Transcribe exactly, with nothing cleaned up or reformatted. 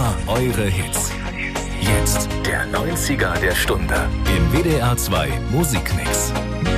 Immer eure Hits. Jetzt der neunziger der Stunde im W D R zwei Musikmix.